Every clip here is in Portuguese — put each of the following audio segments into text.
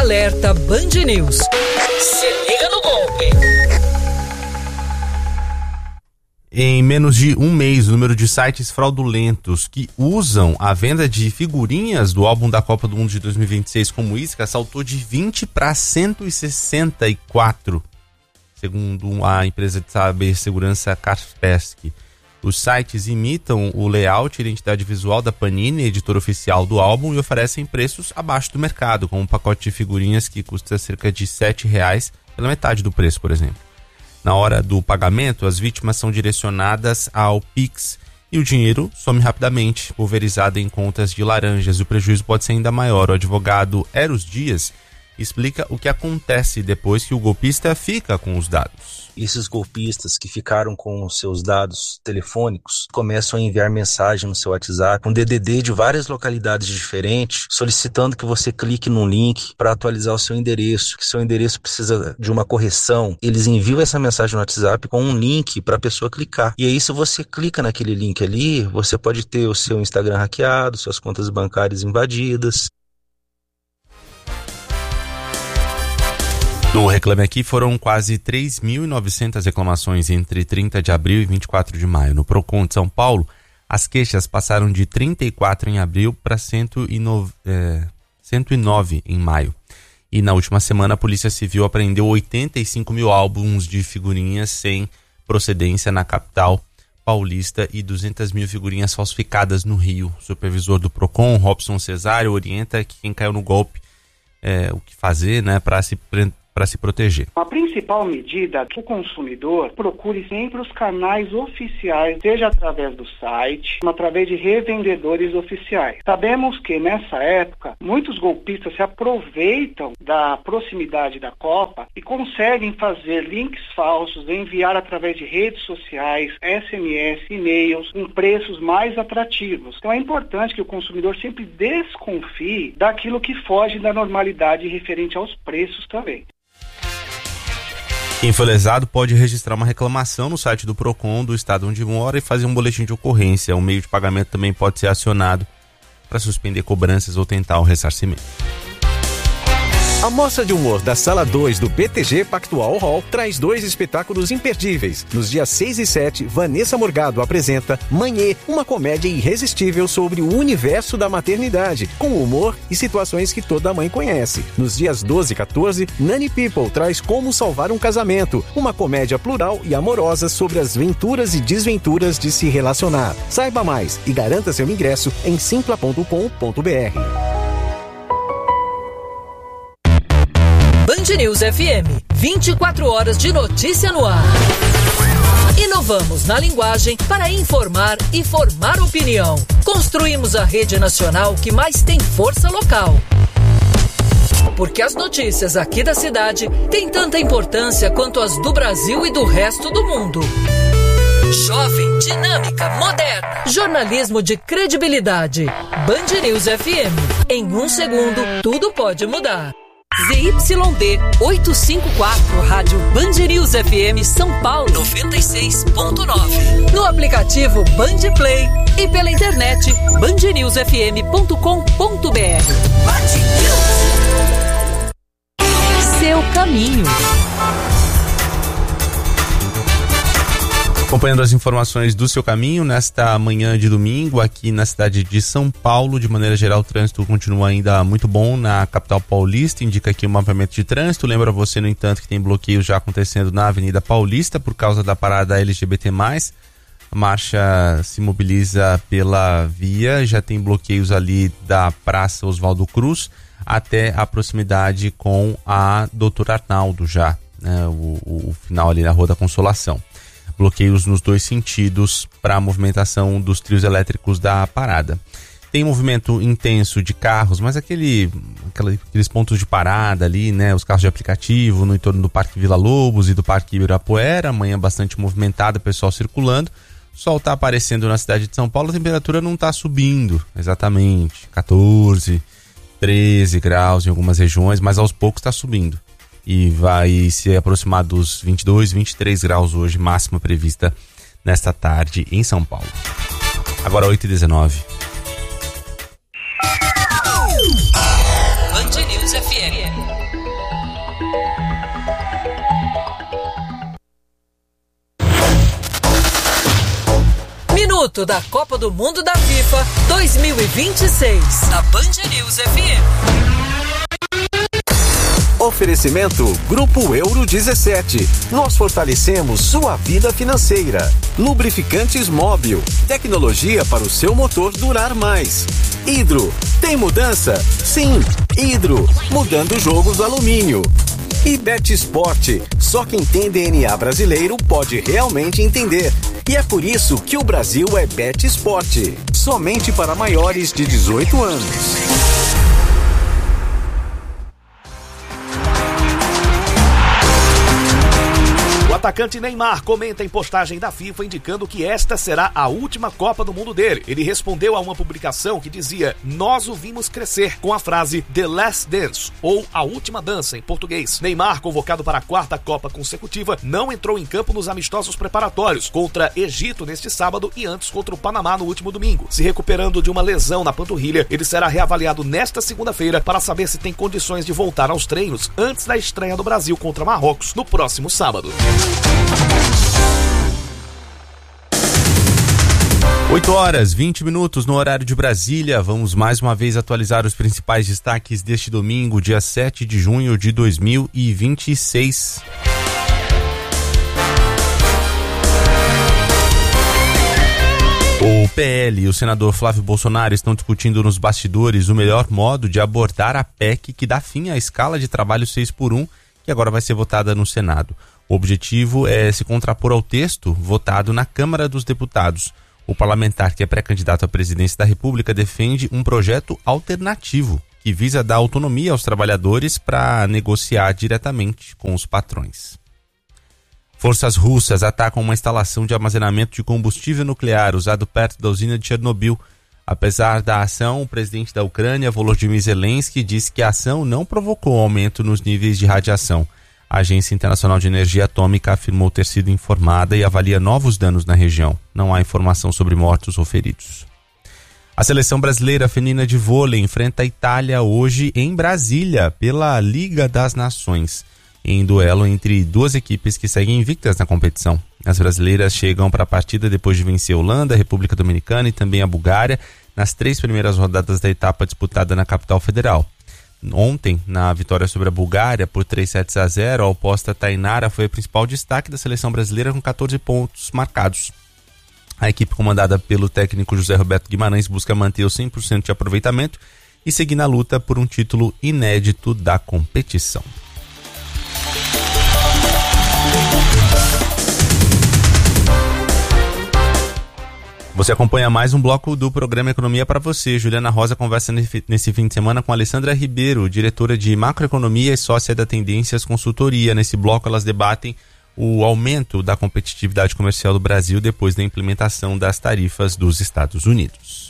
Alerta Band News. Se liga no golpe. Em menos de um mês, o número de sites fraudulentos que usam a venda de figurinhas do álbum da Copa do Mundo de 2026 como isca saltou de 20 para 164, segundo a empresa de cibersegurança Kaspersky. Os sites imitam o layout e identidade visual da Panini, editora oficial do álbum, e oferecem preços abaixo do mercado, como um pacote de figurinhas que custa cerca de R$7, pela metade do preço, por exemplo. Na hora do pagamento, as vítimas são direcionadas ao Pix e o dinheiro some rapidamente, pulverizado em contas de laranjas, e o prejuízo pode ser ainda maior. O advogado Eros Dias explica o que acontece depois que o golpista fica com os dados. Esses golpistas que ficaram com os seus dados telefônicos começam a enviar mensagem no seu WhatsApp, um DDD de várias localidades diferentes, solicitando que você clique num link para atualizar o seu endereço, que seu endereço precisa de uma correção. Eles enviam essa mensagem no WhatsApp com um link para a pessoa clicar. E aí, se você clica naquele link ali, você pode ter o seu Instagram hackeado, suas contas bancárias invadidas. No Reclame Aqui foram quase 3.900 reclamações entre 30 de abril e 24 de maio. No Procon de São Paulo, as queixas passaram de 34 em abril para 109 em maio. E na última semana, a Polícia Civil apreendeu 85 mil álbuns de figurinhas sem procedência na capital paulista e 200 mil figurinhas falsificadas no Rio. O supervisor do Procon, Robson Cesário, orienta que quem caiu no golpe o que fazer, né, para se proteger. A principal medida é que o consumidor procure sempre os canais oficiais, seja através do site, através de revendedores oficiais. Sabemos que nessa época, muitos golpistas se aproveitam da proximidade da Copa e conseguem fazer links falsos, enviar através de redes sociais, SMS, e-mails, com preços mais atrativos. Então é importante que o consumidor sempre desconfie daquilo que foge da normalidade referente aos preços também. Quem for lesado pode registrar uma reclamação no site do Procon do estado onde mora e fazer um boletim de ocorrência. O meio de pagamento também pode ser acionado para suspender cobranças ou tentar o ressarcimento. A Mostra de Humor da Sala 2 do BTG Pactual Hall traz 2 espetáculos imperdíveis. Nos dias 6 e 7, Vanessa Morgado apresenta Manhê, uma comédia irresistível sobre o universo da maternidade, com humor e situações que toda mãe conhece. Nos dias 12 e 14, Nani People traz Como Salvar um Casamento, uma comédia plural e amorosa sobre as venturas e desventuras de se relacionar. Saiba mais e garanta seu ingresso em simpla.com.br. Band News FM, 24 horas de notícia no ar. Inovamos na linguagem para informar e formar opinião. Construímos a rede nacional que mais tem força local. Porque as notícias aqui da cidade têm tanta importância quanto as do Brasil e do resto do mundo. Jovem, dinâmica, moderna. Jornalismo de credibilidade. Band News FM. Em um segundo, tudo pode mudar. ZYD 854, Rádio Band News FM São Paulo 96.9. No aplicativo Band Play e pela internet bandnewsfm.com.br. Seu caminho. Acompanhando as informações do seu caminho nesta manhã de domingo aqui na cidade de São Paulo. De maneira geral, o trânsito continua ainda muito bom na capital paulista, indica aqui o mapeamento de trânsito. Lembra você, no entanto, que tem bloqueios já acontecendo na Avenida Paulista por causa da parada LGBT+. A marcha se mobiliza pela via, já tem bloqueios ali da Praça Oswaldo Cruz até a proximidade com a Doutor Arnaldo já, né, o final ali na Rua da Consolação. Bloqueios nos 2 sentidos para a movimentação dos trios elétricos da parada. Tem movimento intenso de carros, mas aqueles pontos de parada ali, né? Os carros de aplicativo no entorno do Parque Vila Lobos e do Parque Ibirapuera. Amanhã bastante movimentada, pessoal circulando. O sol está aparecendo na cidade de São Paulo, a temperatura não está subindo exatamente. 14, 13 graus em algumas regiões, mas aos poucos está subindo. E vai se aproximar dos 22, 23 graus hoje, máxima prevista nesta tarde em São Paulo. Agora 8h19. Band News FM. direto da Copa do Mundo da FIFA 2026, na Band News FM. Oferecimento Grupo Euro 17. Nós fortalecemos sua vida financeira. Lubrificantes Móbil. Tecnologia para o seu motor durar mais. Hidro. Tem mudança? Sim. Hidro. Mudando o jogo do alumínio. E BetSport. Só quem tem DNA brasileiro pode realmente entender. E é por isso que o Brasil é BetSport. Somente para maiores de 18 anos. O atacante Neymar comenta em postagem da FIFA indicando que esta será a última Copa do Mundo dele. Ele respondeu a uma publicação que dizia: "Nós o vimos crescer", com a frase The Last Dance, ou A Última Dança em português. Neymar, convocado para a 4ª Copa consecutiva, não entrou em campo nos amistosos preparatórios contra Egito neste sábado e antes contra o Panamá no último domingo. Se recuperando de uma lesão na panturrilha, ele será reavaliado nesta segunda-feira para saber se tem condições de voltar aos treinos antes da estreia do Brasil contra Marrocos no próximo sábado. 8h20 no horário de Brasília. Vamos mais uma vez atualizar os principais destaques deste domingo, dia 7 de junho de 2026. O PL e o senador Flávio Bolsonaro estão discutindo nos bastidores o melhor modo de abordar a PEC que dá fim à escala de trabalho 6x1, que agora vai ser votada no Senado. O objetivo é se contrapor ao texto votado na Câmara dos Deputados. O parlamentar, que é pré-candidato à presidência da República, defende um projeto alternativo que visa dar autonomia aos trabalhadores para negociar diretamente com os patrões. Forças russas atacam uma instalação de armazenamento de combustível nuclear usado perto da usina de Chernobyl. Apesar da ação, o presidente da Ucrânia, Volodymyr Zelensky, disse que a ação não provocou aumento nos níveis de radiação. A Agência Internacional de Energia Atômica afirmou ter sido informada e avalia novos danos na região. Não há informação sobre mortos ou feridos. A seleção brasileira feminina de vôlei enfrenta a Itália hoje em Brasília pela Liga das Nações, em duelo entre duas equipes que seguem invictas na competição. As brasileiras chegam para a partida depois de vencer a Holanda, a República Dominicana e também a Bulgária nas 3 primeiras rodadas da etapa disputada na capital federal. Ontem, na vitória sobre a Bulgária por 3-0, a oposta Tainara foi o principal destaque da seleção brasileira com 14 pontos marcados. A equipe comandada pelo técnico José Roberto Guimarães busca manter o 100% de aproveitamento e seguir na luta por um título inédito da competição. Você acompanha mais um bloco do programa Economia para você. Juliana Rosa conversa nesse fim de semana com Alessandra Ribeiro, diretora de macroeconomia e sócia da Tendências Consultoria. Nesse bloco elas debatem o aumento da competitividade comercial do Brasil depois da implementação das tarifas dos Estados Unidos.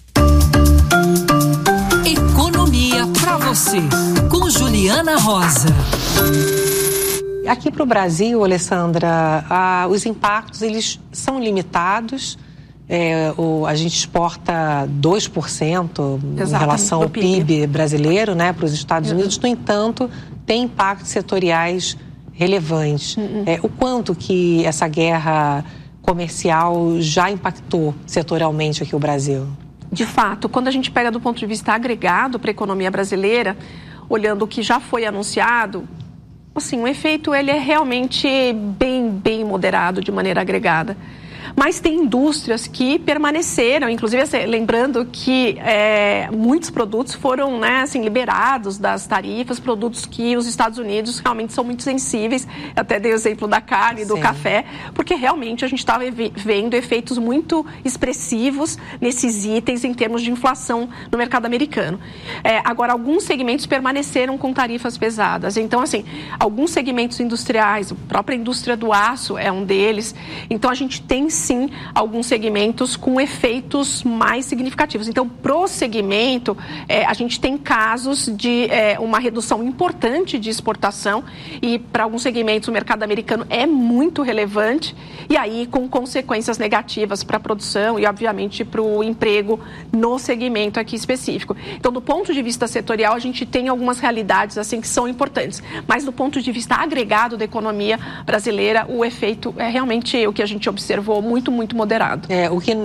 Economia para você, com Juliana Rosa. Aqui para o Brasil, Alessandra, os impactos eles são limitados. A gente exporta 2% em relação ao PIB brasileiro, né, para os Estados Unidos. No entanto, tem impactos setoriais relevantes. O quanto que essa guerra comercial já impactou setorialmente aqui o Brasil? De fato, quando a gente pega do ponto de vista agregado para a economia brasileira, olhando o que já foi anunciado, assim, o efeito ele é realmente bem moderado de maneira agregada. Mas tem indústrias que permaneceram, inclusive lembrando que muitos produtos foram, né, assim, liberados das tarifas, produtos que os Estados Unidos realmente são muito sensíveis, até dei o exemplo da carne e do café, porque realmente a gente estava vendo efeitos muito expressivos nesses itens em termos de inflação no mercado americano. Agora, alguns segmentos permaneceram com tarifas pesadas, então, assim, alguns segmentos industriais, a própria indústria do aço é um deles, então a gente tem sim alguns segmentos com efeitos mais significativos. Então, pro segmento, a gente tem casos de uma redução importante de exportação e para alguns segmentos o mercado americano é muito relevante e aí com consequências negativas para a produção e, obviamente, para o emprego no segmento aqui específico. Então, do ponto de vista setorial, a gente tem algumas realidades assim que são importantes, mas do ponto de vista agregado da economia brasileira, o efeito é realmente o que a gente observou muito, muito moderado. O que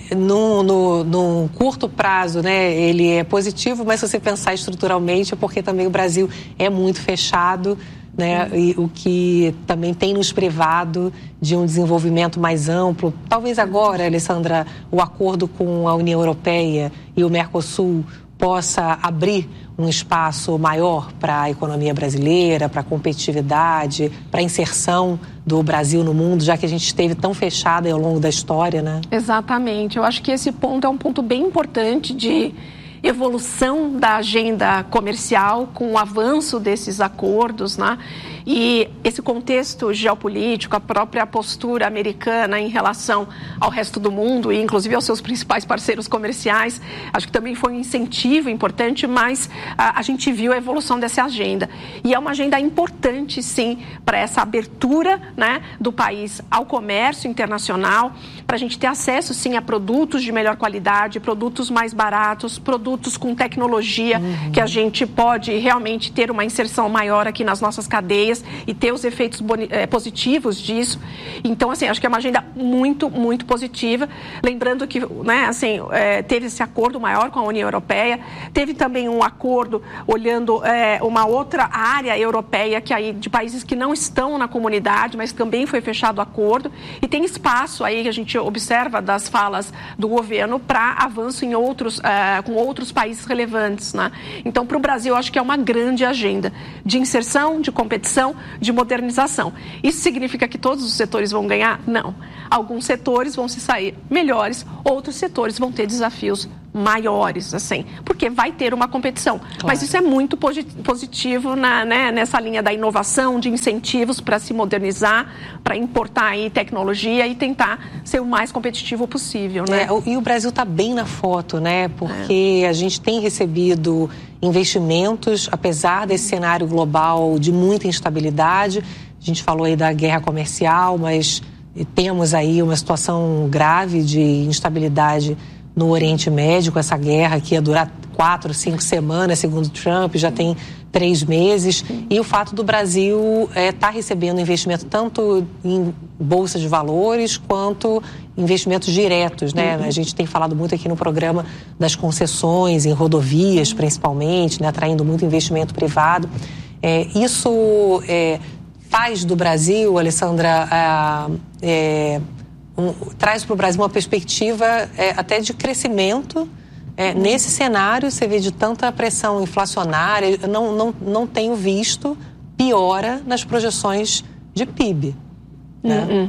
no curto prazo, né, ele é positivo, mas se você pensar estruturalmente é porque também o Brasil é muito fechado, né, e o que também tem nos privado de um desenvolvimento mais amplo. Talvez agora, Alessandra, o acordo com a União Europeia e o Mercosul possa abrir um espaço maior para a economia brasileira, para a competitividade, para a inserção do Brasil no mundo, já que a gente esteve tão fechada ao longo da história, né? Exatamente. Eu acho que esse ponto é um ponto bem importante de evolução da agenda comercial com o avanço desses acordos, né? E esse contexto geopolítico, a própria postura americana em relação ao resto do mundo e inclusive aos seus principais parceiros comerciais, acho que também foi um incentivo importante, mas a gente viu a evolução dessa agenda. E é uma agenda importante, sim, para essa abertura, né, do país ao comércio internacional, para a gente ter acesso, sim, a produtos de melhor qualidade, produtos mais baratos, produtos com tecnologia, que a gente pode realmente ter uma inserção maior aqui nas nossas cadeias e ter os efeitos positivos disso. Então, assim, acho que é uma agenda muito, muito positiva. Lembrando que, né, assim, teve esse acordo maior com a União Europeia, teve também um acordo olhando uma outra área europeia, que aí de países que não estão na comunidade, mas também foi fechado o acordo, e tem espaço aí que a gente observa das falas do governo para avanço em outros, com outros países relevantes, né? Então, para o Brasil, acho que é uma grande agenda de inserção, de competição, de modernização. Isso significa que todos os setores vão ganhar? Não. Alguns setores vão se sair melhores, outros setores vão ter desafios maiores, assim, porque vai ter uma competição. Claro. Mas isso é muito positivo nessa linha da inovação, de incentivos para se modernizar, para importar aí tecnologia e tentar ser o mais competitivo possível, né? E o Brasil está bem na foto, né? Porque a gente tem recebido investimentos, apesar desse cenário global de muita instabilidade. A gente falou aí da guerra comercial, mas temos aí uma situação grave de instabilidade no Oriente Médio, com essa guerra que ia durar 4, 5 semanas, segundo Trump, já tem 3 meses. E o fato do Brasil estar recebendo investimento tanto em bolsa de valores quanto investimentos diretos, né? A gente tem falado muito aqui no programa das concessões, em rodovias principalmente, né? Atraindo muito investimento privado. Isso faz do Brasil, Alessandra, traz para o Brasil uma perspectiva até de crescimento. Nesse cenário, você vê de tanta pressão inflacionária, não tenho visto piora nas projeções de PIB. Né?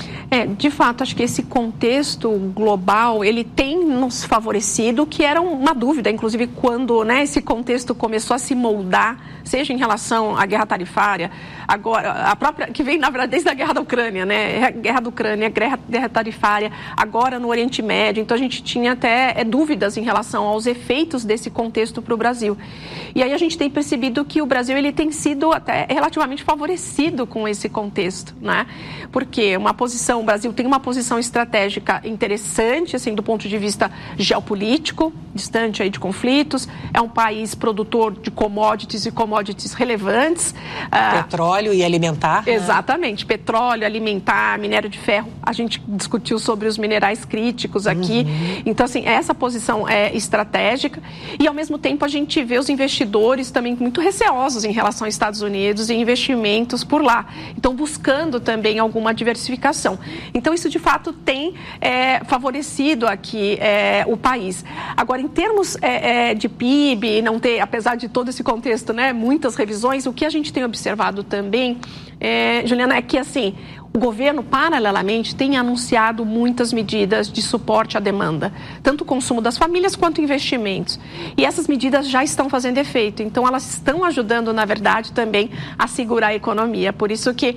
De fato, acho que esse contexto global, ele tem nos favorecido, que era uma dúvida, inclusive, quando, né, esse contexto começou a se moldar, seja em relação à guerra tarifária, agora, a própria, que vem, na verdade, desde a guerra da Ucrânia, né, guerra da Ucrânia, guerra tarifária, agora no Oriente Médio, então a gente tinha até dúvidas em relação aos efeitos desse contexto para o Brasil. E aí a gente tem percebido que o Brasil, ele tem sido até relativamente favorecido com esse contexto, né, porque o Brasil tem uma posição estratégica interessante, assim, do ponto de vista geopolítico, distante aí de conflitos, é um país produtor de commodities e commodities relevantes. Petróleo e alimentar. Exatamente, né? Petróleo, alimentar, minério de ferro, a gente discutiu sobre os minerais críticos aqui, então, assim, essa posição é estratégica e, ao mesmo tempo, a gente vê os investidores também muito receosos em relação aos Estados Unidos e investimentos por lá, então buscando também alguma diversificação. Então, isso, de fato, tem favorecido aqui o país. Agora, em termos de PIB, não ter, apesar de todo esse contexto, né, muitas revisões, o que a gente tem observado também, Juliana, é que, assim, o governo, paralelamente, tem anunciado muitas medidas de suporte à demanda, tanto o consumo das famílias quanto investimentos. E essas medidas já estão fazendo efeito, então elas estão ajudando, na verdade, também a segurar a economia. Por isso que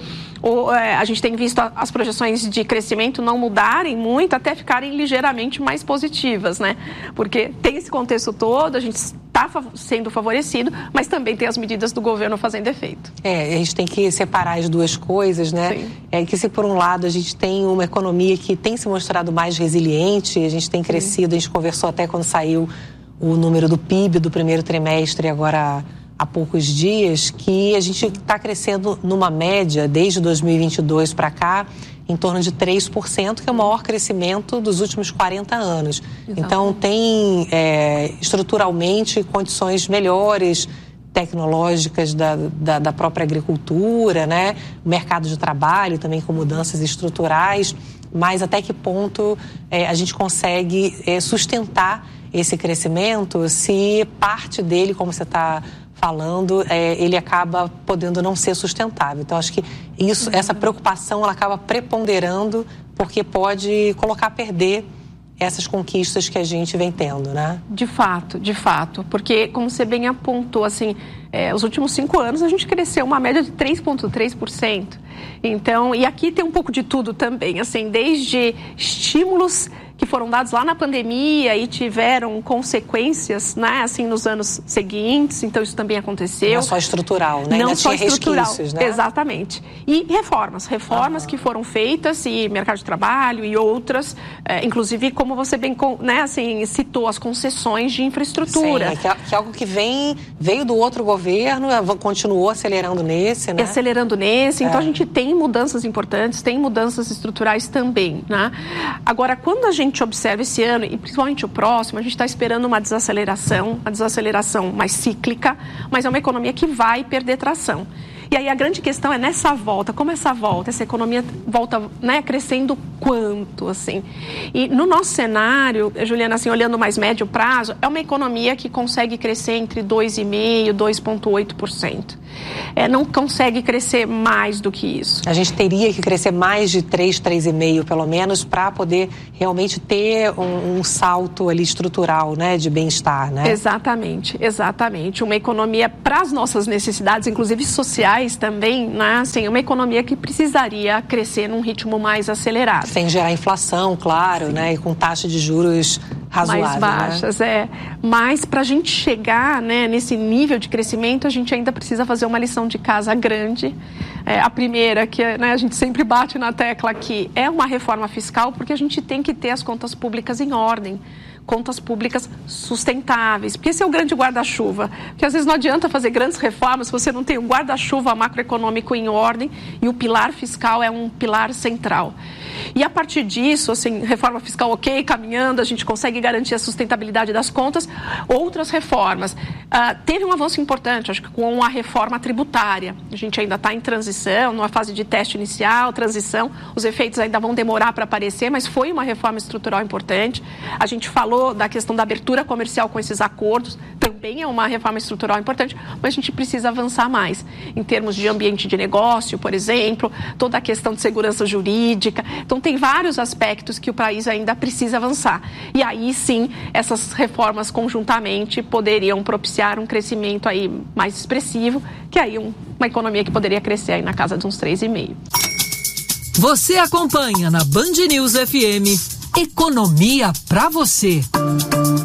a gente tem visto as projeções de crescimento não mudarem muito, até ficarem ligeiramente mais positivas, né? Porque tem esse contexto todo, a gente está sendo favorecido, mas também tem as medidas do governo fazendo efeito. A gente tem que separar as duas coisas, né? Sim. Que se por um lado a gente tem uma economia que tem se mostrado mais resiliente, a gente tem crescido, a gente conversou até quando saiu o número do PIB do primeiro trimestre, agora há poucos dias, que a gente está crescendo numa média, desde 2022 para cá, em torno de 3%, que é o maior crescimento dos últimos 40 anos. Exato. Então, tem estruturalmente condições melhores, tecnológicas da própria agricultura, né? O mercado de trabalho também com mudanças estruturais, mas até que ponto a gente consegue sustentar esse crescimento se parte dele, como você está falando, ele acaba podendo não ser sustentável. Então, acho que essa preocupação ela acaba preponderando porque pode colocar a perder essas conquistas que a gente vem tendo, né? De fato, porque como você bem apontou, assim, os últimos 5 anos a gente cresceu uma média de 3,3%. Então, e aqui tem um pouco de tudo também, assim, desde estímulos que foram dados lá na pandemia e tiveram consequências, né, assim, nos anos seguintes, então isso também aconteceu. Não só estrutural, né? Não ainda só estrutural, né? Exatamente. E reformas que foram feitas, e mercado de trabalho e outras, inclusive, como você bem, né, assim, citou, as concessões de infraestrutura. Sim, que é algo que veio do outro governo, continuou acelerando nesse, né? Então a gente tem mudanças importantes, tem mudanças estruturais também, né? Agora, quando a gente observa esse ano, e principalmente o próximo, a gente está esperando uma desaceleração mais cíclica, mas é uma economia que vai perder tração. E aí a grande questão é nessa volta, como essa economia volta, né, crescendo quanto, assim. E no nosso cenário, Juliana, assim, olhando mais médio prazo, é uma economia que consegue crescer entre 2,5% e 2,8%. Não consegue crescer mais do que isso. A gente teria que crescer mais de 3,5% pelo menos, para poder realmente ter um salto ali estrutural, né, de bem-estar, né? Exatamente. Uma economia para as nossas necessidades, inclusive sociais também, né? Assim, uma economia que precisaria crescer num ritmo mais acelerado. Sem gerar inflação, claro, sim, né? E com taxa de juros razoável, mais baixas, né? Mas para a gente chegar, né, nesse nível de crescimento, a gente ainda precisa fazer uma lição de casa grande. A primeira, que né, a gente sempre bate na tecla aqui, é uma reforma fiscal, porque a gente tem que ter as contas públicas em ordem. Contas públicas sustentáveis, porque esse é o grande guarda-chuva, porque às vezes não adianta fazer grandes reformas se você não tem um guarda-chuva macroeconômico em ordem, e o pilar fiscal é um pilar central. E a partir disso, assim, reforma fiscal ok, caminhando, a gente consegue garantir a sustentabilidade das contas. Outras reformas. Teve um avanço importante, acho que com a reforma tributária. A gente ainda está em transição, numa fase de teste inicial, transição, os efeitos ainda vão demorar para aparecer, mas foi uma reforma estrutural importante. A gente falou da questão da abertura comercial com esses acordos, também é uma reforma estrutural importante, mas a gente precisa avançar mais em termos de ambiente de negócio, por exemplo, toda a questão de segurança jurídica. Então, tem vários aspectos que o país ainda precisa avançar. E aí, sim, essas reformas conjuntamente poderiam propiciar um crescimento aí mais expressivo, que aí uma economia que poderia crescer aí na casa de uns 3,5%. Você acompanha na Band News FM Economia pra você.